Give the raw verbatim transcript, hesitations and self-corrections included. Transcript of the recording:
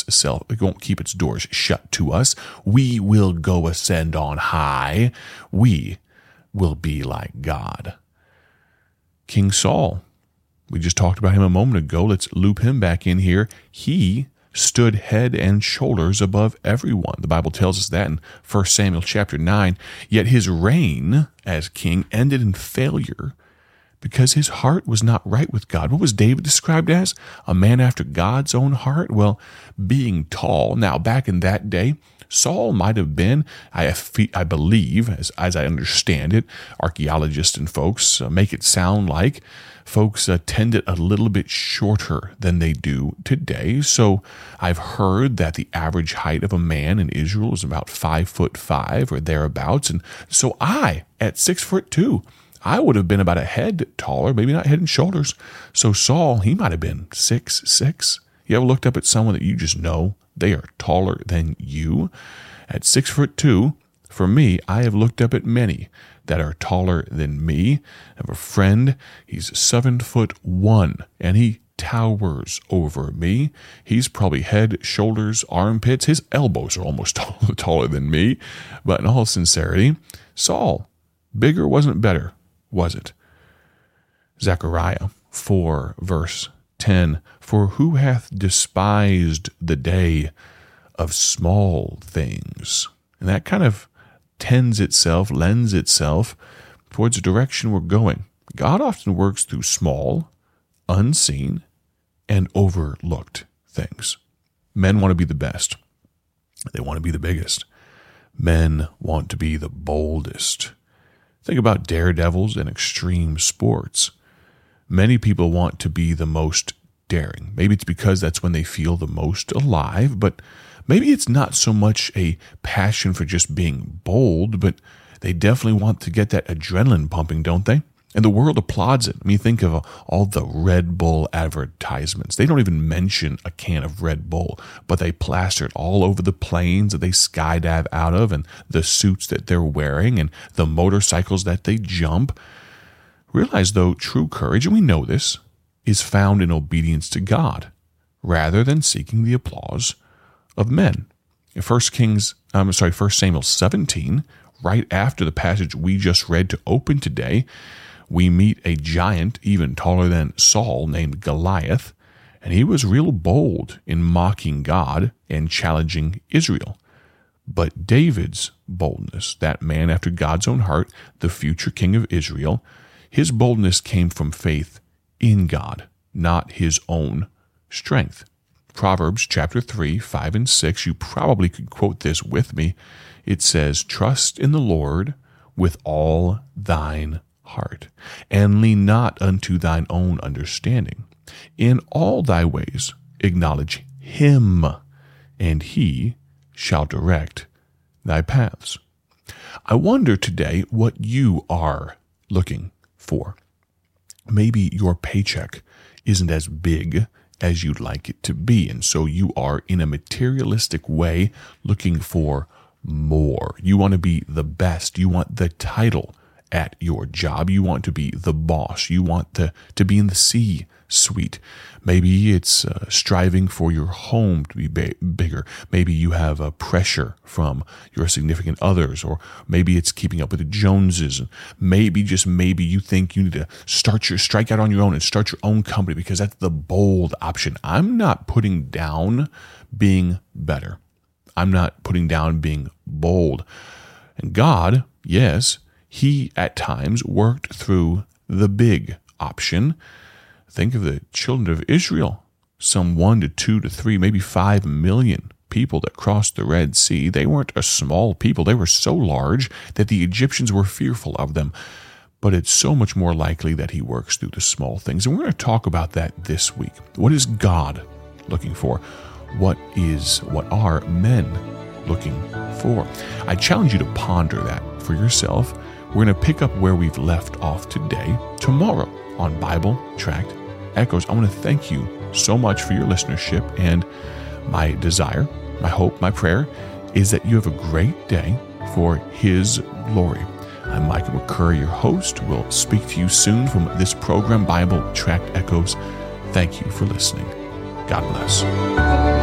itself, it won't keep its doors shut to us. We will go ascend on high. We will be like God. King Saul, we just talked about him a moment ago. Let's loop him back in here. He stood head and shoulders above everyone. The Bible tells us that in First Samuel chapter nine. Yet his reign as king ended in failure because his heart was not right with God. What was David described as? A man after God's own heart? Well, being tall. Now, back in that day, Saul might have been, I, I believe, as, as I understand it, archaeologists and folks uh, make it sound like folks uh, tended a little bit shorter than they do today. So I've heard that the average height of a man in Israel is about five foot five or thereabouts. And so I, at six foot two, I would have been about a head taller, maybe not head and shoulders. So Saul, he might have been six, six. You ever looked up at someone that you just know they are taller than you? At six foot two, for me, I have looked up at many that are taller than me. I have a friend, he's seven foot one, and he towers over me. He's probably head, shoulders, armpits. His elbows are almost taller than me. But in all sincerity, Saul, bigger wasn't better, was it? Zechariah four, verse ten, for who hath despised the day of small things? And that kind of tends itself, lends itself towards the direction we're going. God often works through small, unseen, and overlooked things. Men want to be the best. They want to be the biggest. Men want to be the boldest. Think about daredevils and extreme sports. Many people want to be the most daring. Maybe it's because that's when they feel the most alive, but maybe it's not so much a passion for just being bold, but they definitely want to get that adrenaline pumping, don't they? And the world applauds it. I mean, think of all the Red Bull advertisements. They don't even mention a can of Red Bull, but they plaster it all over the planes that they skydive out of and the suits that they're wearing and the motorcycles that they jump. Realize, though, true courage, and we know this, is found in obedience to God rather than seeking the applause of men. In First Kings, I'm sorry, First Samuel seventeen, right after the passage we just read to open today, we meet a giant even taller than Saul named Goliath, and he was real bold in mocking God and challenging Israel. But David's boldness, that man after God's own heart, the future king of Israel, his boldness came from faith in God, not his own strength. Proverbs chapter three, five, and six, you probably could quote this with me. It says, trust in the Lord with all thine heart, and lean not unto thine own understanding. In all thy ways acknowledge him, and he shall direct thy paths. I wonder today what you are looking for. Maybe your paycheck isn't as big as you'd like it to be, and so you are in a materialistic way looking for more. You want to be the best. You want the title at your job. You want to be the boss. You want to, to be in the C-suite. Maybe it's uh, striving for your home to be ba- bigger. Maybe you have a pressure from your significant others, or maybe it's keeping up with the Joneses. Maybe, just maybe, you think you need to start your strike out on your own and start your own company because that's the bold option. I'm not putting down being better. I'm not putting down being bold. And God, yes, he at times worked through the big option. Think of the children of Israel, some one to two to three, maybe five million people that crossed the Red Sea. They weren't a small people. They were so large that the Egyptians were fearful of them. But it's so much more likely that he works through the small things. And we're going to talk about that this week. What is God looking for? What is, what are men looking for? I challenge you to ponder that for yourself. We're going to pick up where we've left off today, tomorrow, on Bible Tract Echoes. I want to thank you so much for your listenership, and my desire, my hope, my prayer is that you have a great day for His glory. I'm Michael McCurry, your host. We'll speak to you soon from this program, Bible Tract Echoes. Thank you for listening. God bless.